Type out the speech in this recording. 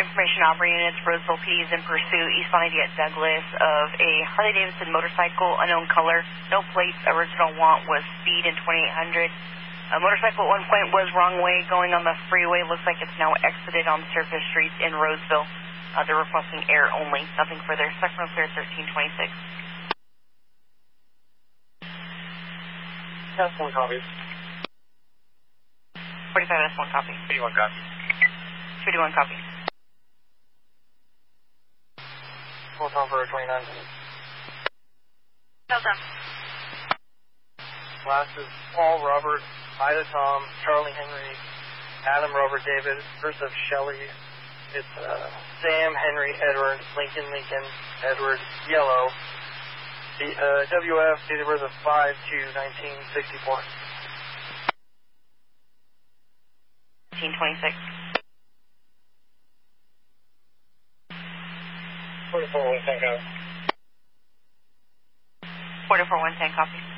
information, operating units, Roseville PD is in pursuit, eastbound 80 at Douglas, of a Harley-Davidson motorcycle, unknown color, no plates. Original want was speed in 2800. A motorcycle at one point was wrong way going on the freeway. Looks like it's now exited on the surface streets in Roseville. They're requesting air only, nothing further. Sacramento clear 1326. That's one copy. 45, that's one copy. 51 copy. 51 copy. Full time for 29. Delta. Last is Paul, Robert, Ida, Tom, Charlie, Henry, Adam, Robert, David, Joseph, Shelley. It's Sam, Henry, Edward, Lincoln, Edward, Yellow. The WF, date of birth of 5/2/1964. 1326. 44 110 copy. 44 110 copy.